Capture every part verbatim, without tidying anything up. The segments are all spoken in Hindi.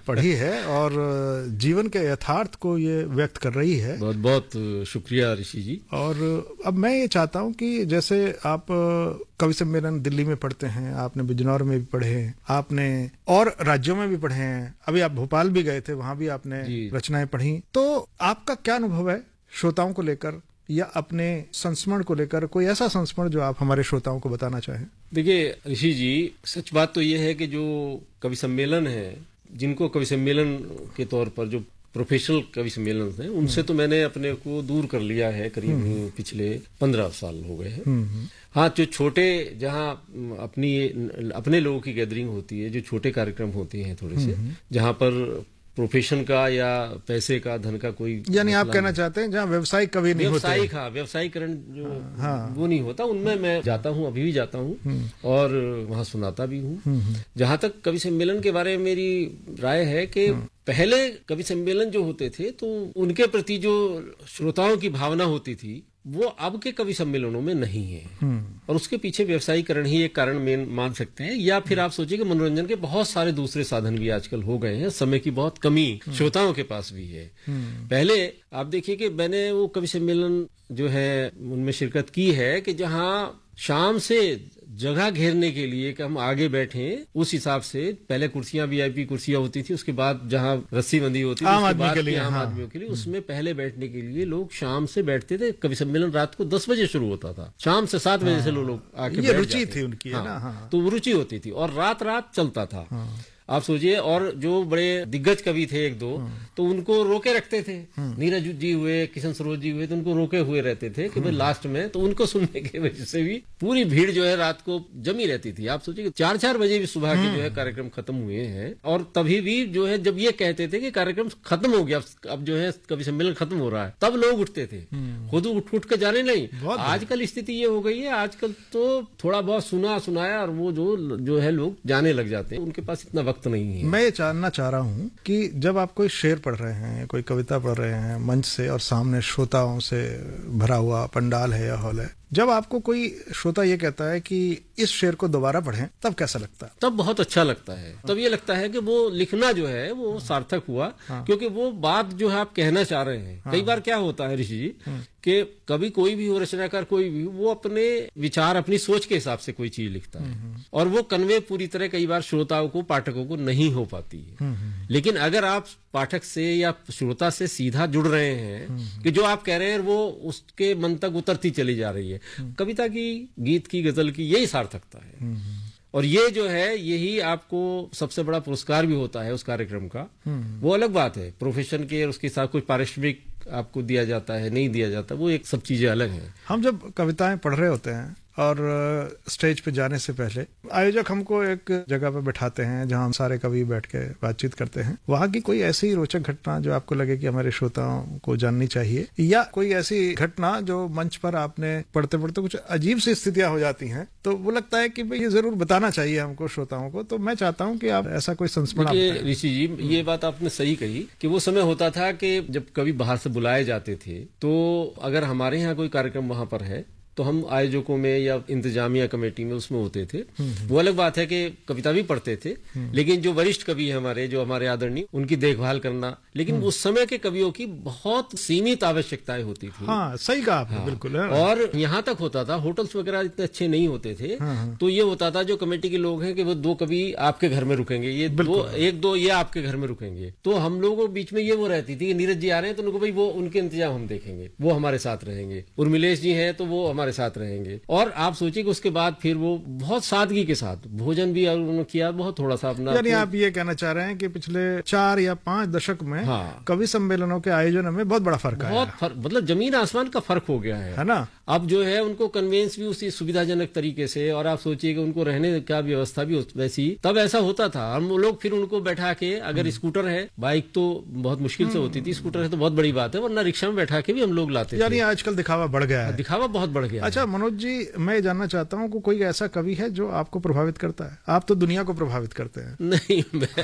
पढ़ी है और जीवन के यथार्थ को ये व्यक्त कर रही है। बहुत बहुत शुक्रिया ऋषि जी। और अब मैं ये चाहता हूँ कि जैसे आप कवि सम्मेलन दिल्ली में पढ़ते हैं, आपने बिजनौर में भी पढ़े हैं, आपने और राज्यों में भी पढ़े हैं, अभी आप भोपाल भी गए थे, वहां भी आपने रचनाएं पढ़ी, तो आपका क्या अनुभव है श्रोताओं को लेकर या अपने संस्मरण को लेकर? कोई ऐसा संस्मरण जो आप हमारे श्रोताओं को बताना चाहें? देखिए ऋषि जी, सच बात तो ये है कि जो कवि सम्मेलन है, जिनको कवि सम्मेलन के तौर पर जो प्रोफेशनल कवि सम्मेलन हैं, उनसे तो मैंने अपने को दूर कर लिया है, करीब पिछले पंद्रह साल हो गए हैं। हाँ, जो छोटे, जहाँ अपनी अपने लोगों की गैदरिंग होती है, जो छोटे कार्यक्रम होते हैं थोड़े से, जहाँ पर प्रोफेशन का या पैसे का, धन का कोई, यानी आप कहना चाहते हैं जहाँ व्यवसायिक कवि नहीं होते, व्यवसायिक, हाँ, व्यवसायीकरण जो हाँ, वो नहीं होता, उनमें मैं जाता हूँ, अभी भी जाता हूँ और वहाँ सुनाता भी हूँ। जहाँ तक कवि सम्मेलन के बारे में मेरी राय है कि पहले कवि सम्मेलन जो होते थे तो उनके प्रति जो श्रोताओं की भावना होती थी वो अब के कवि सम्मेलनों में नहीं है। और उसके पीछे व्यवसायीकरण ही एक कारण मेन मान सकते हैं, या फिर आप सोचिए कि मनोरंजन के बहुत सारे दूसरे साधन भी आजकल हो गए हैं, समय की बहुत कमी श्रोताओं के पास भी है। पहले आप देखिए कि मैंने वो कवि सम्मेलन जो है उनमें शिरकत की है कि जहाँ शाम से जगह घेरने के लिए कि हम आगे बैठे, उस हिसाब से पहले कुर्सियां वीआईपी कुर्सियां होती थी, उसके बाद जहां रस्सी बंधी होती थी आम उसके बाद के लिए, आम हाँ। आदमियों के लिए, उसमें पहले बैठने के लिए लोग शाम से बैठते थे। कवि सम्मेलन रात को दस बजे शुरू होता था, शाम से सात बजे से लोग आके ये रुचि थी उनकी, है ना? हाँ, तो रुचि होती थी और रात रात चलता था। आप सोचिए, और जो बड़े दिग्गज कवि थे एक दो, तो उनको रोके रखते थे, नीरज जी हुए, किशन सरोज जी हुए, तो उनको रोके हुए रहते थे कि भाई लास्ट में, तो उनको सुनने की वजह से भी पूरी भीड़ जो है रात को जमी रहती थी। आप सोचिए चार चार बजे भी सुबह के जो है कार्यक्रम खत्म हुए हैं, और तभी भी जो है जब ये कहते थे कि कार्यक्रम खत्म हो गया, अब जो है कवि सम्मेलन खत्म हो रहा है, तब लोग उठते थे, खुद उठ उठ के जाने नहीं। आजकल स्थिति ये हो गई है, आजकल तो थोड़ा बहुत सुना सुनाया और वो जो जो है लोग जाने लग जाते हैं, उनके पास इतना वक्त नहीं है। मैं ये जानना चाह रहा हूँ कि जब आप कोई शेर पढ़ रहे हैं, कोई कविता पढ़ रहे हैं मंच से, और सामने श्रोताओं से भरा हुआ पंडाल है या हॉल है, जब आपको कोई श्रोता ये कहता है कि इस शेर को दोबारा पढ़ें, तब कैसा लगता है? तब बहुत अच्छा लगता है। तब ये लगता है कि वो लिखना जो है वो सार्थक हुआ, हाँ। क्योंकि वो बात जो है आप कहना चाह रहे हैं। हाँ। कई बार क्या होता है ऋषि जी कि कभी कोई भी हो, रचनाकार कोई भी, वो अपने विचार, अपनी सोच के हिसाब से कोई चीज लिखता है, और वो कन्वे पूरी तरह कई बार श्रोताओं को, पाठकों को नहीं हो पाती है। लेकिन अगर आप पाठक से या श्रोता से सीधा जुड़ रहे हैं कि जो आप कह रहे हैं वो उसके मन तक उतरती चली जा रही है, कविता की, गीत की, गजल की, यही सार्थकता है। और ये जो है, यही आपको सबसे बड़ा पुरस्कार भी होता है उस कार्यक्रम का। वो अलग बात है, प्रोफेशन के और उसके साथ कोई पारिश्रमिक आपको दिया जाता है, नहीं दिया जाता, वो एक सब चीजें अलग हैं। हम जब कविताएं पढ़ रहे होते हैं और स्टेज पे जाने से पहले आयोजक हमको एक जगह पे बैठाते हैं जहां हम सारे कवि बैठ के बातचीत करते हैं, वहां की कोई ऐसी रोचक घटना जो आपको लगे कि हमारे श्रोताओं को जाननी चाहिए, या कोई ऐसी घटना जो मंच पर आपने पढ़ते पढ़ते कुछ अजीब सी स्थितियां हो जाती हैं, तो वो लगता है कि भाई ये जरूर बताना चाहिए हमको, श्रोताओं को, तो मैं चाहता हूँ कि आप ऐसा कोई संस्मरण। ऋषि जी, ये बात आपने सही कही कि वो समय होता था कि जब कवि बाहर से बुलाए जाते थे, तो अगर हमारे यहाँ कोई कार्यक्रम वहां पर है तो हम आयोजकों में या इंतजामिया कमेटी में उसमें होते थे। वो अलग बात है कि कविता भी पढ़ते थे, लेकिन जो वरिष्ठ कवि है हमारे, जो हमारे आदरणीय, उनकी देखभाल करना, लेकिन उस समय के कवियों की बहुत सीमित आवश्यकताएं होती थी। हाँ, सही कहा आपने। हाँ, बिल्कुल है। और यहाँ तक होता था, होटल्स वगैरह इतने अच्छे नहीं होते थे। हाँ, तो ये होता था जो कमेटी के लोग हैं कि वो दो कवि आपके घर में रुकेंगे, ये दो, एक दो ये आपके घर में रुकेंगे, तो हम लोगों के बीच में ये वो रहती थी कि नीरज जी आ रहे हैं तो उनको भाई वो उनके इंतजाम हम देखेंगे, वो हमारे साथ रहेंगे, उर्मिलेश जी हैं तो वो हमारे साथ रहेंगे। और आप सोचिए कि उसके बाद फिर वो बहुत सादगी के साथ भोजन भी उन्होंने किया, बहुत थोड़ा सा अपना। यानी आप ये कहना चाह रहे हैं कि पिछले चार या पांच दशक में हाँ, कवि सम्मेलनों के आयोजन में बहुत बड़ा फर्क बहुत आया, फर्क, मतलब जमीन आसमान का फर्क हो गया है, है ना? अब जो है उनको कन्वेंस भी उसी सुविधाजनक तरीके से, और आप सोचिए कि उनको रहने का व्यवस्था भी वैसी। तब ऐसा होता था, हम लोग फिर उनको बैठा के, अगर स्कूटर है, बाइक तो बहुत मुश्किल से होती थी, स्कूटर है तो बहुत बड़ी बात है, वरना रिक्शा में बैठा के भी हम लोग लाते थे। यानी आजकल दिखावा बढ़ गया है, दिखावा बहुत बढ़ गया। अच्छा मनोज जी, मैं जानना चाहता हूँ कि कोई ऐसा कवि है जो आपको प्रभावित करता है? आप तो दुनिया को प्रभावित करते हैं। नहीं,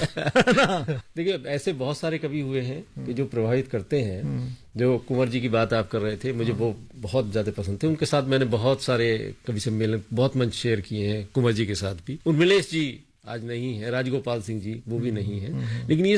देखिए ऐसे बहुत सारे कवि हुए हैं कि जो प्रभावित करते हैं। जो कुंवर जी की बात आप कर रहे थे, मुझे वो बहुत ज्यादा पसंद थे, उनके साथ मैंने बहुत सारे कवि सम्मेलन, बहुत मंच शेयर किए हैं, कुंवर जी के साथ भी। उर्मिलेश जी आज नहीं है, राजगोपाल सिंह जी वो भी नहीं है, लेकिन ये